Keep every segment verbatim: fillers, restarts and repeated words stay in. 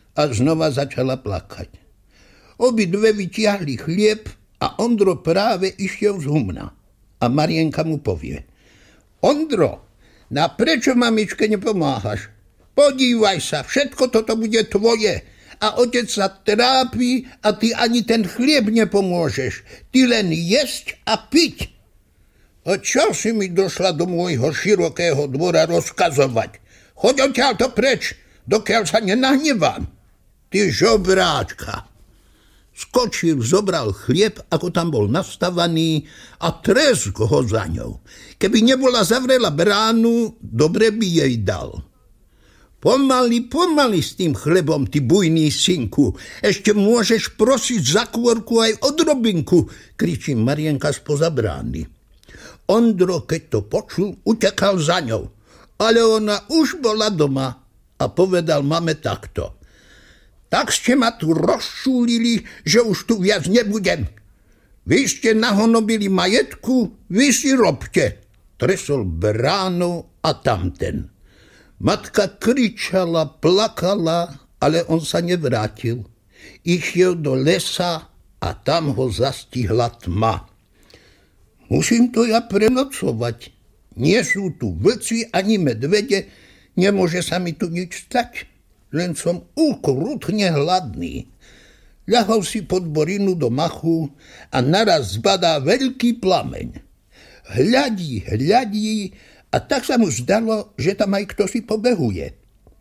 a znova začala plakať. Obidve vytiahli chlieb a Ondro práve išiel z humna. A Marienka mu povie: Ondro, na prečo mamičke nepomáhaš? Podívaj sa, všetko toto bude tvoje. A otec sa trápi a ty ani ten chlieb nepomôžeš. Ty len jesť a piť. A čo si mi došla do môjho širokého dvora rozkazovať? Choď odtiaľto preč, dokiaľ sa nenahnevám. Ty žobráčka. Skočil, zobral chlieb, ako tam bol nastavaný, a tresk ho za ňou. Keby nebola zavrela bránu, dobre by jej dal. Pomaly, pomaly s tým chlebom, ty bujný synku. Ešte môžeš prosiť za kôrku aj o drobinku, kričí Marienka spoza brány. Ondro, keď to počul, utekal za ňou. Ale ona už bola doma a povedal mame takto: Tak ste ma tu rozčúlili, že už tu viac nebudem. Vy ste nahonobili majetku, vy si robte. Tresol bránu a tamten. Matka kričala, plakala, ale on sa nevrátil. Išiel do lesa a tam ho zastihla tma. Musím to ja prenocovať. Nie sú tu vlci ani medvede, nemôže sa mi tu nič stať. Len som ukrutne hladný. Ľahol si pod borinu do machu a naraz zbadá veľký plameň. Hľadí, hľadí a tak sa mu zdalo, že tam aj kto si pobehuje.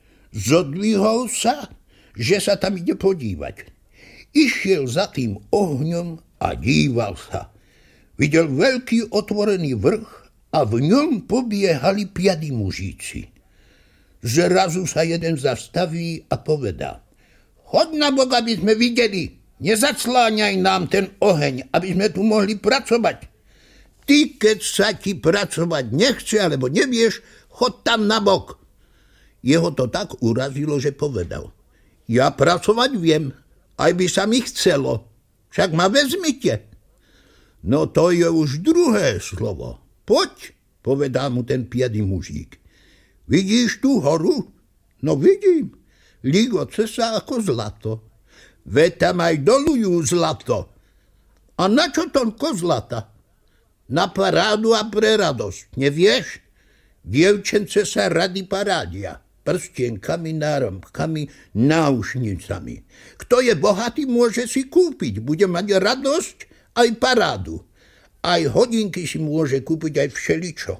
Zodvihol sa, že sa tam ide podívať. Išiel za tým ohňom a díval sa. Videl veľký otvorený vrch a v ňom pobiehali piadi mužíci. Zrazu sa jeden zastaví a povedá: Choď na bok, aby sme videli. Nezacláňaj nám ten oheň, aby sme tu mohli pracovať. Ty, keď sa ti pracovať nechce, alebo nevieš, choď tam na bok. Jeho to tak urazilo, že povedal: Ja pracovať viem, aj by sa mi chcelo. Však ma vezmite. No to je už druhé slovo. Poď, povedá mu ten piady mužík. Vidíš tú horu? No vidím. Ligoce sa ako zlato. Veď tam aj dolujú zlato. A na čo toľko zlata? Na parádu a pre radosť. Nevieš? Dievčence sa rady parádia. Prstienkami, náramkami, náušnicami. Kto je bohatý, môže si kúpiť. Bude mať radosť aj parádu. Aj hodinky si môže kúpiť aj všeličo.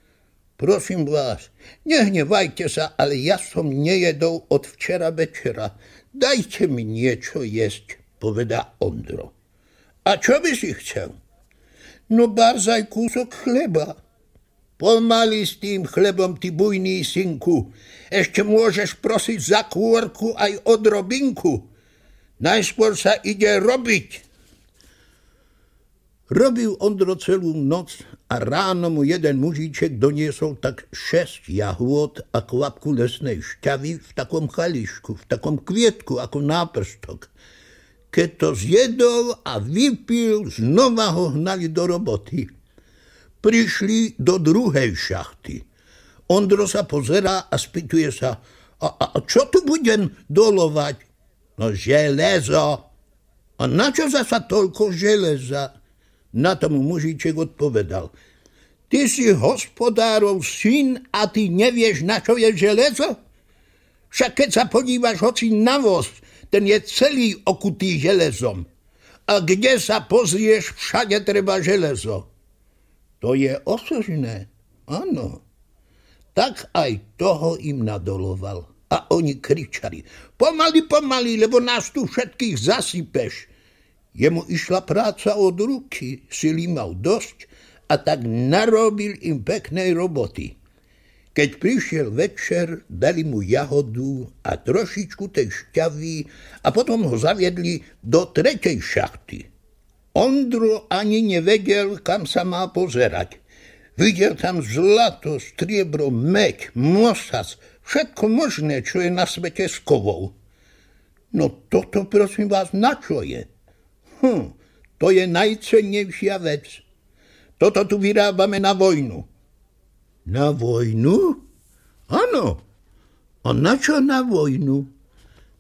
Prosím vás, nehnevajte sa, ale ja som nejedol od včera večera. Dajte mi niečo jesť, povedá Ondro. A čo by si chcel? No barzaj kúsok chleba. Pomaly s tým chlebom, ty bujný synku. Ešte môžeš prosiť za kôrku aj o drobinku. Najskôr sa ide robiť. Robil Ondro celú noc a ráno mu jeden mužíček doniesol tak šesť jahôd a kvapku lesnej šťavy v takom chališku, v takom kvietku ako náprstok. Keď to zjedol a vypil, znova ho hnali do roboty. Prišli do druhej šachty. Ondro sa pozerá a spýtuje sa: a, a, a čo tu budem dolovať? No železo. A na čo zasa toľko železa? Na tomu mužíček odpovedal: Ty si hospodárov syn a ty nevieš, na čo je železo? Však keď sa podívaš hoci na voz, ten je celý okutý železom. A kde sa pozrieš, všade treba železo. To je osožné, áno. Tak aj toho im nadoloval. A oni kričali: Pomaly, pomaly, lebo nás tu všetkých zasypeš. Jemu išla práca od ruky, sily mal dosť a tak narobil im peknej roboty. Keď prišiel večer, dali mu jahodu a trošičku tej šťavy a potom ho zaviedli do tretej šachty. Ondro ani nevedel, kam sa má pozerať. Videl tam zlato, striebro, meď, mosas, všetko možné, čo je na svete s kovou. No toto, prosím vás, na čo je? Hm, to je najcennejšia vec. Toto tu vyrábame na vojnu. Na vojnu? Áno. A na čo na vojnu?